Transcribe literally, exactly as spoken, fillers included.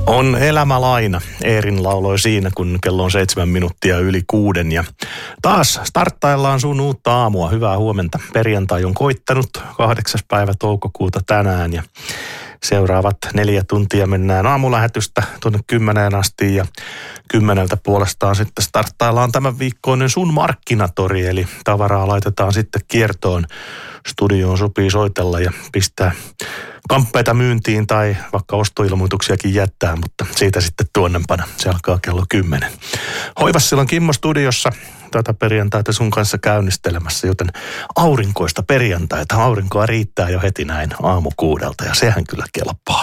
On elämä laina. Eerin lauloi siinä, kun kello on seitsemän minuuttia yli kuuden. Ja taas starttaillaan sun uutta aamua. Hyvää huomenta. Perjantai on koittanut kahdeksas päivä toukokuuta tänään. Ja seuraavat neljä tuntia mennään aamulähetystä tuonne kymmeneen asti. Ja kymmeneltä puolestaan sitten starttaillaan tämän viikkoinen sun markkinatori. Eli tavaraa laitetaan sitten kiertoon. Studioon sopii soitella ja pistää kamppeita myyntiin tai vaikka ostoilmoituksiakin jättää, mutta siitä sitten tuonnempana. Se alkaa kello kymmenen. Hoivas silloin Kimmo studiossa tätä perjantaita sun kanssa käynnistelemässä, joten aurinkoista perjantaita. Aurinkoa riittää jo heti näin aamu kuudelta ja sehän kyllä kelpaa.